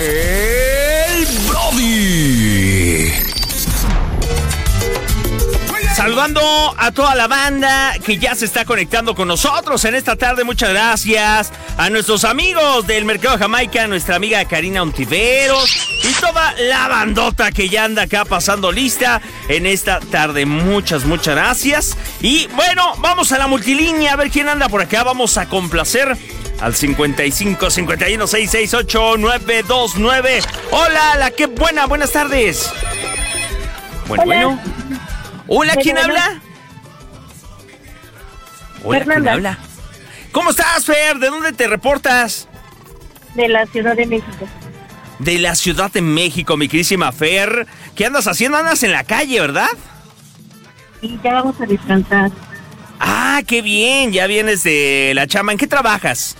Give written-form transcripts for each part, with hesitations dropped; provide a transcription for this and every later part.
El Brody. Saludando a toda la banda que ya se está conectando con nosotros en esta tarde. Muchas gracias a nuestros amigos del Mercado de Jamaica, nuestra amiga Karina Ontiveros y toda la bandota que ya anda acá pasando lista en esta tarde. Muchas gracias. Y bueno, vamos a la multilínea a ver quién anda por acá. Vamos a complacer al 55 51 668 929. Hola, qué buenas tardes. Bueno. Hola, ¿quién habla? Hola, Fernanda. ¿quién habla? ¿Cómo estás, Fer? ¿De dónde te reportas? De la Ciudad de México. De la Ciudad de México, mi querísima Fer. ¿Qué andas haciendo? Andas en la calle, ¿verdad? Y ya vamos a descansar. Ah, qué bien, ya vienes de la chamba. ¿En qué trabajas?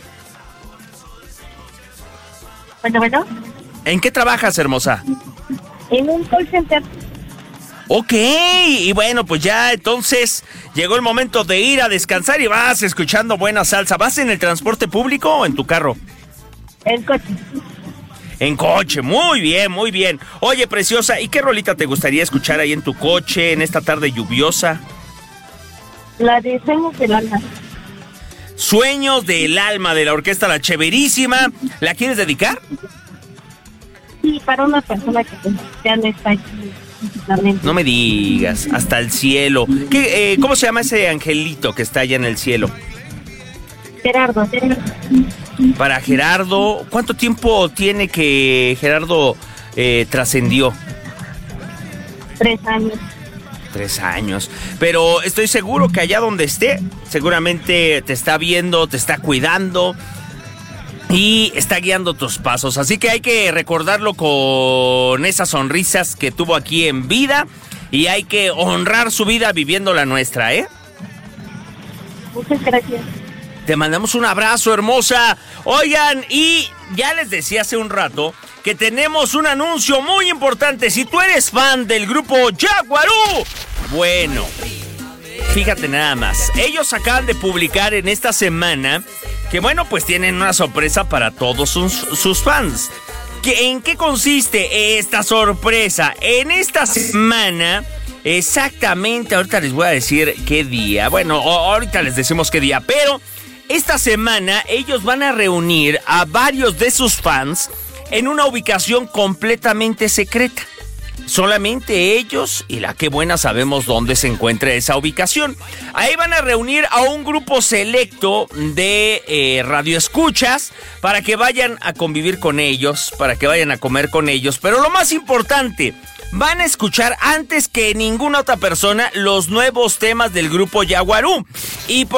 Bueno. ¿En qué trabajas, hermosa? En un call center. Ok, y bueno, pues ya entonces llegó el momento de ir a descansar y vas escuchando buena salsa. ¿Vas en el transporte público o en tu carro? En coche. En coche, muy bien. Oye, preciosa, ¿y qué rolita te gustaría escuchar ahí en tu coche en esta tarde lluviosa? La de Sueños del Alma. Sueños del Alma, de la orquesta La Chéverísima. ¿La quieres dedicar? Sí, para una persona que ya no está aquí físicamente. No me digas, hasta el cielo. ¿Cómo se llama ese angelito que está allá en el cielo? Gerardo. Para Gerardo, ¿cuánto tiempo tiene que Gerardo trascendió? 3 años. 3 años. Pero estoy seguro que allá donde esté, seguramente te está viendo, te está cuidando y está guiando tus pasos. Así que hay que recordarlo con esas sonrisas que tuvo aquí en vida y hay que honrar su vida viviendo la nuestra, ¿eh? Muchas gracias. Te mandamos un abrazo, hermosa. Oigan, y ya les decía hace un rato que tenemos un anuncio muy importante. Si tú eres fan del grupo Yaguarú, bueno, fíjate nada más. Ellos acaban de publicar en esta semana que, bueno, pues tienen una sorpresa para todos sus fans. ¿En qué consiste esta sorpresa? En esta semana, exactamente, ahorita les voy a decir qué día. Bueno, ahorita les decimos qué día, pero esta semana ellos van a reunir a varios de sus fans en una ubicación completamente secreta. Solamente ellos y la que buena sabemos dónde se encuentra esa ubicación. Ahí van a reunir a un grupo selecto de radioescuchas para que vayan a convivir con ellos, para que vayan a comer con ellos. Pero lo más importante, van a escuchar antes que ninguna otra persona los nuevos temas del grupo Yaguarú. Y